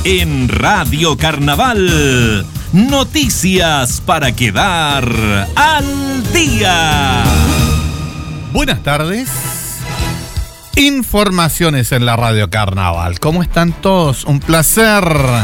En Radio Carnaval, noticias para quedar al día. Buenas tardes. Informaciones en la Radio Carnaval. ¿Cómo están todos? Un placer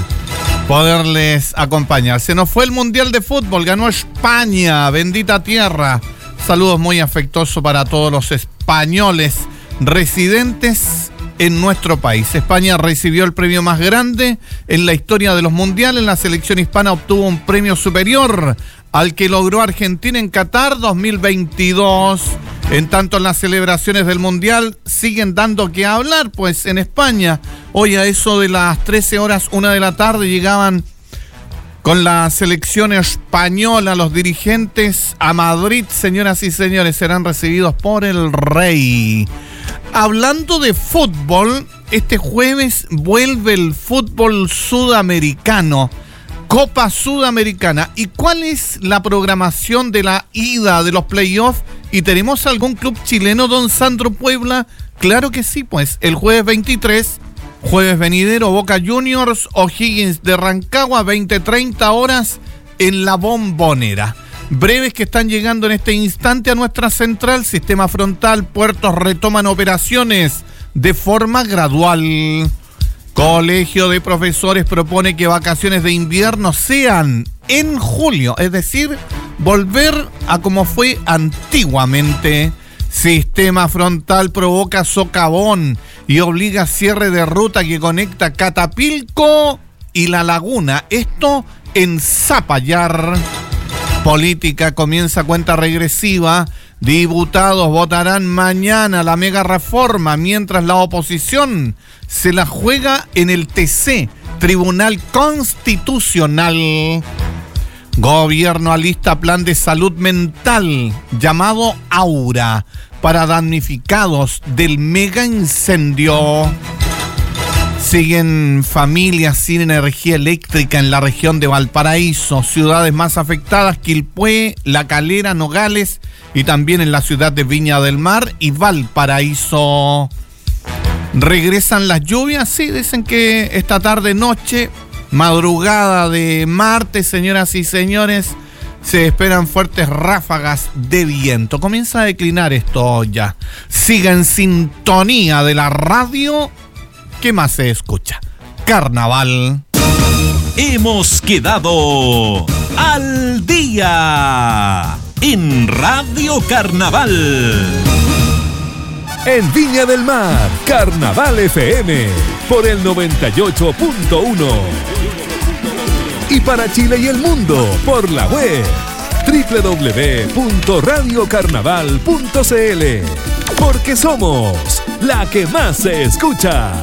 poderles acompañar. Se nos fue el Mundial de Fútbol, ganó España, bendita tierra. Saludos muy afectuosos para todos los españoles residentes en nuestro país. España recibió el premio más grande en la historia de los mundiales. La selección hispana obtuvo un premio superior al que logró Argentina en Qatar 2022. En tanto, las celebraciones del mundial siguen dando que hablar, pues en España, hoy a eso de las 13 horas, 1 de la tarde, llegaban con la selección española los dirigentes a Madrid. Señoras y señores, serán recibidos por el Rey. Hablando de fútbol, este jueves vuelve el fútbol sudamericano, Copa Sudamericana. ¿Y cuál es la programación de la ida de los playoffs? ¿Y tenemos algún club chileno, don Sandro Puebla? Claro que sí, pues el jueves 23, jueves venidero, Boca Juniors, O'Higgins de Rancagua, 20:30 horas en La Bombonera. Breves que están llegando en este instante a nuestra central. Sistema Frontal, puertos retoman operaciones de forma gradual. Colegio de Profesores propone que vacaciones de invierno sean en julio, es decir, volver a como fue antiguamente. Sistema Frontal provoca socavón y obliga cierre de ruta que conecta Catapilco y La Laguna. Esto en Zapallar. Política, comienza cuenta regresiva. Diputados votarán mañana la mega reforma, mientras la oposición se la juega en el TC, Tribunal Constitucional. Gobierno alista plan de salud mental llamado Aura para damnificados del mega incendio. Siguen familias sin energía eléctrica en la región de Valparaíso. Ciudades más afectadas: Quilpué, La Calera, Nogales y también en la ciudad de Viña del Mar y Valparaíso. ¿Regresan las lluvias? Sí, dicen que esta tarde, noche, madrugada de martes, señoras y señores, se esperan fuertes ráfagas de viento. Comienza a declinar esto ya. Siga en sintonía de la radio. ¿Qué más se escucha? Carnaval. Hemos quedado al día en Radio Carnaval. En Viña del Mar, Carnaval FM, por el 98.1. Y para Chile y el mundo, por la web, www.radiocarnaval.cl. Porque somos la que más se escucha.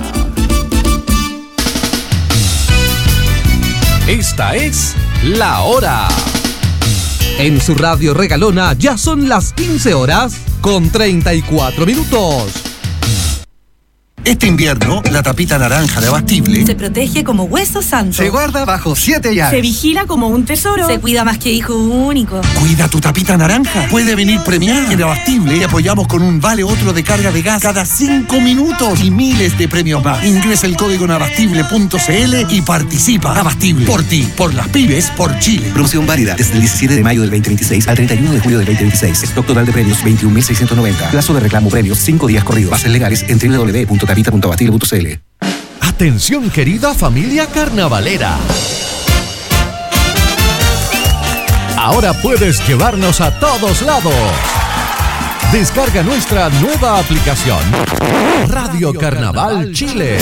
Esta es La Hora. En su radio regalona ya son las 15 horas con 34 minutos. Este invierno, la tapita naranja de Abastible se protege como hueso santo. Se guarda bajo 7 llaves. Se vigila como un tesoro. Se cuida más que hijo único. Cuida tu tapita naranja. Puede venir premiada. En Abastible te apoyamos con un vale otro de carga de gas cada 5 minutos y miles de premios más. Ingresa el código en abastible.cl y participa. Abastible. Por ti, por las pymes, por Chile. Promoción válida desde el 17 de mayo del 2026 al 31 de julio del 2026. Stock total de premios 21.690. Plazo de reclamo premios 5 días corridos. Bases legales en www.tapita.abastible.cl. Atención, querida familia carnavalera. Ahora puedes llevarnos a todos lados. Descarga nuestra nueva aplicación Radio Carnaval Chile.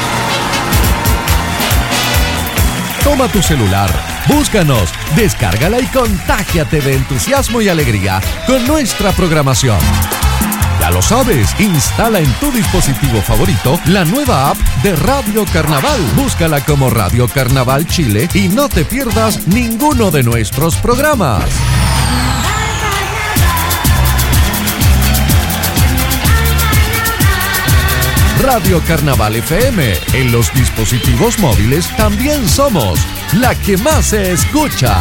Toma tu celular, búscanos, descárgala y contágiate de entusiasmo y alegría con nuestra programación. Ya lo sabes, instala en tu dispositivo favorito la nueva app de Radio Carnaval. Búscala como Radio Carnaval Chile y no te pierdas ninguno de nuestros programas. Radio Carnaval FM. En los dispositivos móviles también somos la que más se escucha.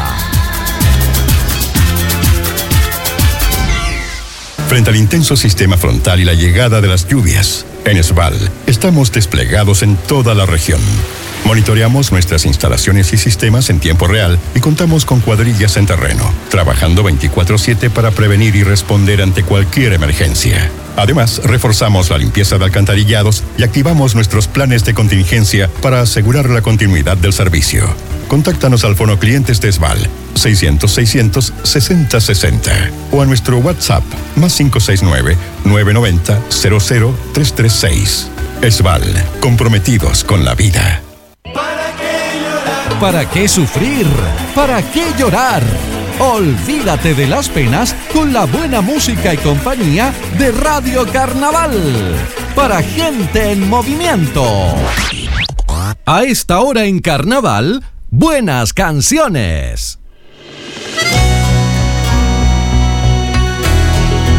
Frente al intenso sistema frontal y la llegada de las lluvias, en ESVAL estamos desplegados en toda la región. Monitoreamos nuestras instalaciones y sistemas en tiempo real y contamos con cuadrillas en terreno, trabajando 24/7 para prevenir y responder ante cualquier emergencia. Además, reforzamos la limpieza de alcantarillados y activamos nuestros planes de contingencia para asegurar la continuidad del servicio. Contáctanos al Fono Clientes de Esval 600-600-6060 o a nuestro WhatsApp +569 990 00336. Esval, comprometidos con la vida. ¿Para qué sufrir? ¿Para qué llorar? Olvídate de las penas con la buena música y compañía de Radio Carnaval. Para gente en movimiento. A esta hora en Carnaval, buenas canciones.